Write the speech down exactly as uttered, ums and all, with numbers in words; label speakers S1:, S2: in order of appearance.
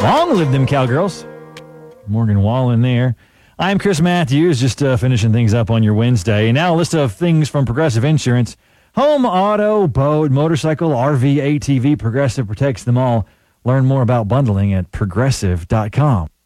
S1: Long live them Cowgirls. Morgan Wallen there. I'm Chris Matthews, just uh, finishing things up on your Wednesday. And now a list of things from Progressive Insurance. Home, auto, boat, motorcycle, R V, A T V, Progressive protects them all. Learn more about bundling at progressive dot com.